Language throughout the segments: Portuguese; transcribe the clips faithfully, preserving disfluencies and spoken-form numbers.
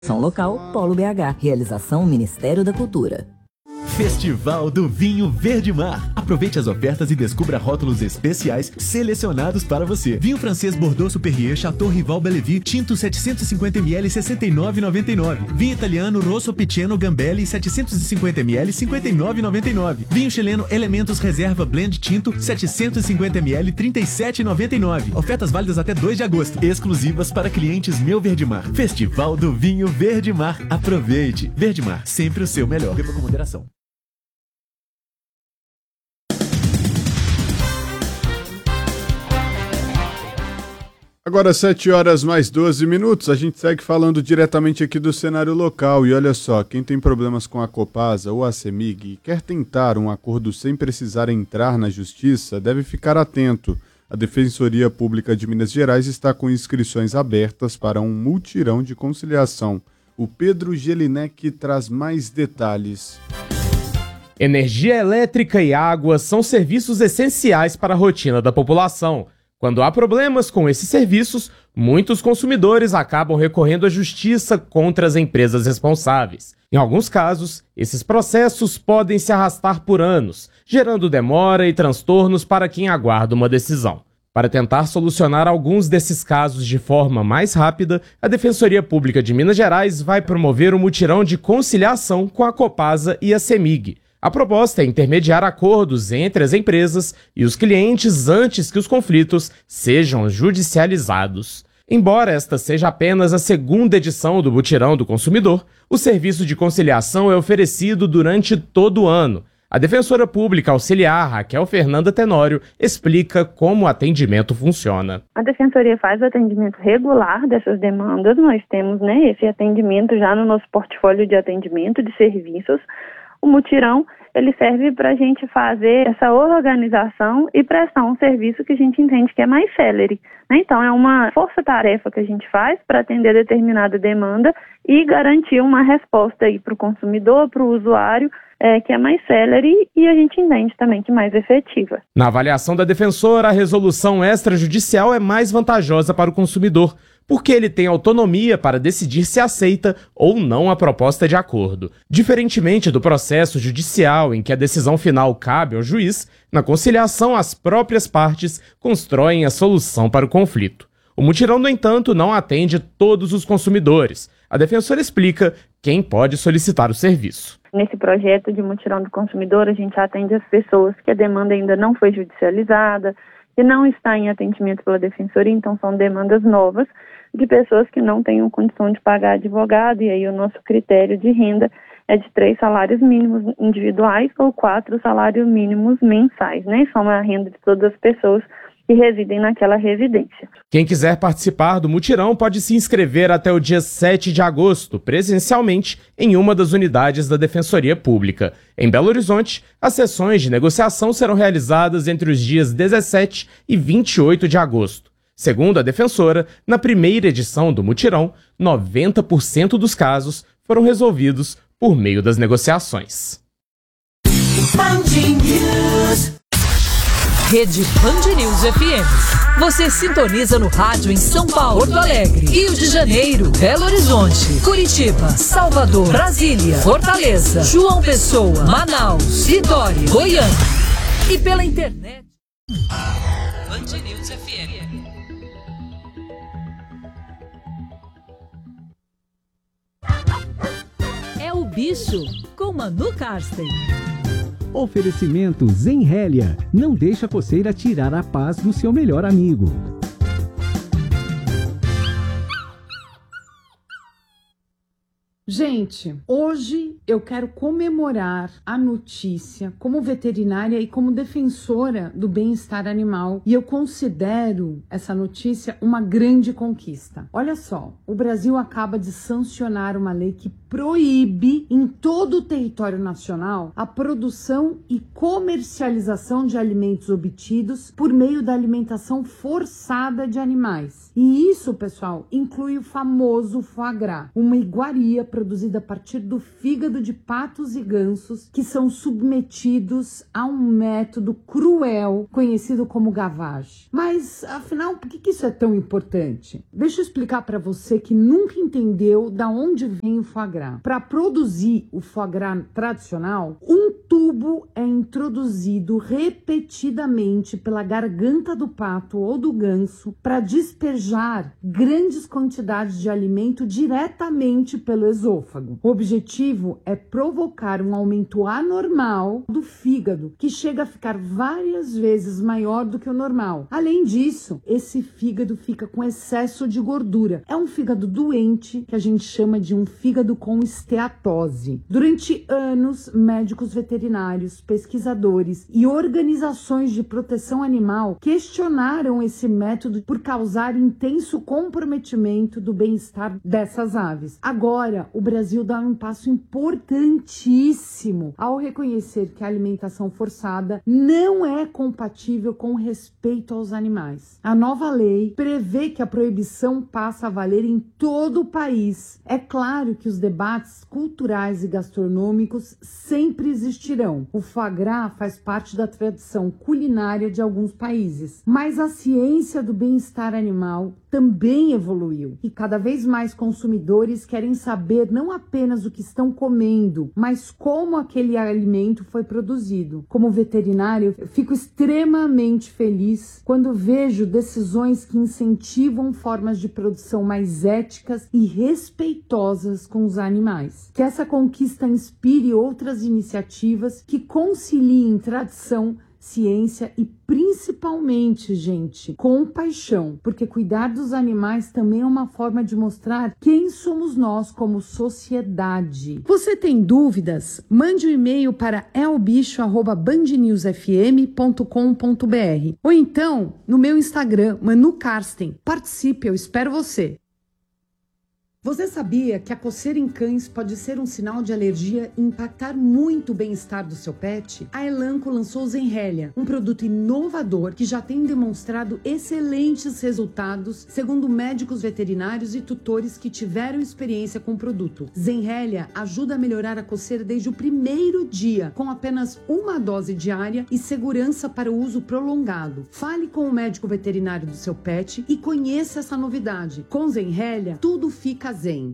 São Local, Polo B H. Realização Ministério da Cultura. Festival do Vinho Verde Mar. Aproveite as ofertas e descubra rótulos especiais selecionados para você. Vinho francês Bordeaux Superior Chateau Rival Bellevue Tinto setecentos e cinquenta mililitros sessenta e nove reais e noventa e nove centavos. Vinho italiano Rosso Piceno Gambelli setecentos e cinquenta mililitros cinquenta e nove reais e noventa e nove centavos. Vinho chileno Elementos Reserva Blend Tinto setecentos e cinquenta mililitros trinta e sete reais e noventa e nove centavos. Ofertas válidas até dois de agosto. Exclusivas para clientes Meu Verde Mar. Festival do Vinho Verde Mar. Aproveite. Verde Mar, sempre o seu melhor. Beba com moderação. Agora sete horas mais doze minutos, a gente segue falando diretamente aqui do cenário local e olha só, quem tem problemas com a Copasa ou a CEMIG e quer tentar um acordo sem precisar entrar na justiça, deve ficar atento. A Defensoria Pública de Minas Gerais está com inscrições abertas para um mutirão de conciliação. O Pedro Gelinek traz mais detalhes. Energia elétrica e água são serviços essenciais para a rotina da população. Quando há problemas com esses serviços, muitos consumidores acabam recorrendo à justiça contra as empresas responsáveis. Em alguns casos, esses processos podem se arrastar por anos, gerando demora e transtornos para quem aguarda uma decisão. Para tentar solucionar alguns desses casos de forma mais rápida, a Defensoria Pública de Minas Gerais vai promover um mutirão de conciliação com a Copasa e a CEMIG. A proposta é intermediar acordos entre as empresas e os clientes antes que os conflitos sejam judicializados. Embora esta seja apenas a segunda edição do Mutirão do Consumidor, o serviço de conciliação é oferecido durante todo o ano. A defensora pública auxiliar Raquel Fernanda Tenório explica como o atendimento funciona. A Defensoria faz o atendimento regular dessas demandas. Nós temos, né, esse atendimento já no nosso portfólio de atendimento de serviços. O mutirão, ele serve para a gente fazer essa organização e prestar um serviço que a gente entende que é mais célere. Né? Então, é uma força-tarefa que a gente faz para atender determinada demanda e garantir uma resposta aí para o consumidor, para o usuário, é, que é mais célere e a gente entende também que mais efetiva. Na avaliação da defensora, a resolução extrajudicial é mais vantajosa para o consumidor, porque ele tem autonomia para decidir se aceita ou não a proposta de acordo. Diferentemente do processo judicial, em que a decisão final cabe ao juiz, na conciliação as próprias partes constroem a solução para o conflito. O mutirão, no entanto, não atende todos os consumidores. A defensora explica quem pode solicitar o serviço. Nesse projeto de mutirão do consumidor, a gente atende as pessoas que a demanda ainda não foi judicializada, que não está em atendimento pela defensoria, então são demandas novas de pessoas que não tenham condição de pagar advogado, e aí o nosso critério de renda é de três salários mínimos individuais ou quatro salários mínimos mensais, né? Soma a renda de todas as pessoas que residem naquela residência. Quem quiser participar do mutirão pode se inscrever até o dia sete de agosto, presencialmente, em uma das unidades da Defensoria Pública. Em Belo Horizonte, as sessões de negociação serão realizadas entre os dias dezessete e vinte e oito de agosto. Segundo a defensora, na primeira edição do mutirão, noventa por cento dos casos foram resolvidos por meio das negociações. Rede Band News F M. Você sintoniza no rádio em São Paulo, Porto Alegre, Rio de Janeiro, Belo Horizonte, Curitiba, Salvador, Brasília, Fortaleza, João Pessoa, Manaus, Vitória, Goiânia e pela internet. Band News F M. É o bicho com Manu Karsten. Oferecimento Zenrélia. Não deixa a coceira tirar a paz do seu melhor amigo. Gente, hoje eu quero comemorar a notícia como veterinária e como defensora do bem-estar animal, e eu considero essa notícia uma grande conquista. Olha só, o Brasil acaba de sancionar uma lei que proíbe em todo o território nacional a produção e comercialização de alimentos obtidos por meio da alimentação forçada de animais. E isso, pessoal, inclui o famoso foie gras, uma iguaria produzida produzida a partir do fígado de patos e gansos que são submetidos a um método cruel conhecido como gavage. Mas, afinal, por que isso é tão importante? Deixa eu explicar para você que nunca entendeu da onde vem o foie gras. Para produzir o foie gras tradicional, um tubo é introduzido repetidamente pela garganta do pato ou do ganso para despejar grandes quantidades de alimento diretamente pelo esôfago. O objetivo é provocar um aumento anormal do fígado, que chega a ficar várias vezes maior do que o normal. Além disso, esse fígado fica com excesso de gordura. É um fígado doente que a gente chama de um fígado com esteatose. Durante anos, médicos veterinários, pesquisadores e organizações de proteção animal questionaram esse método por causar intenso comprometimento do bem-estar dessas aves. Agora, o Brasil dá um passo importantíssimo ao reconhecer que a alimentação forçada não é compatível com o respeito aos animais. A nova lei prevê que a proibição passa a valer em todo o país. É claro que os debates culturais e gastronômicos sempre existirão. O foie gras faz parte da tradição culinária de alguns países, mas a ciência do bem-estar animal também evoluiu e cada vez mais consumidores querem saber não apenas o que estão comendo, mas como aquele alimento foi produzido. Como veterinário, eu fico extremamente feliz quando vejo decisões que incentivam formas de produção mais éticas e respeitosas com os animais. Que essa conquista inspire outras iniciativas que conciliem tradição, ciência e principalmente, gente, compaixão, porque cuidar dos animais também é uma forma de mostrar quem somos nós como sociedade. Você tem dúvidas? Mande um e-mail para elbicho arroba band news f m ponto com ponto b r ou então no meu Instagram, Manu Karsten. Participe, eu espero você. Você sabia que a coceira em cães pode ser um sinal de alergia e impactar muito o bem-estar do seu pet? A Elanco lançou o Zenrelia, um produto inovador que já tem demonstrado excelentes resultados, segundo médicos veterinários e tutores que tiveram experiência com o produto. Zenrelia ajuda a melhorar a coceira desde o primeiro dia, com apenas uma dose diária e segurança para o uso prolongado. Fale com o médico veterinário do seu pet e conheça essa novidade. Com Zenrelia, tudo fica zen.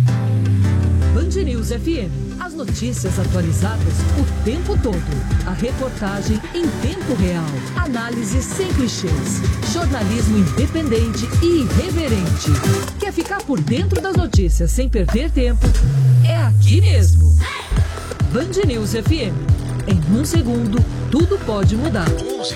Band News F M. As notícias atualizadas o tempo todo. A reportagem em tempo real. Análise sem clichês. Jornalismo independente e irreverente. Quer ficar por dentro das notícias sem perder tempo? É aqui mesmo. Band News F M. Em um segundo, tudo pode mudar.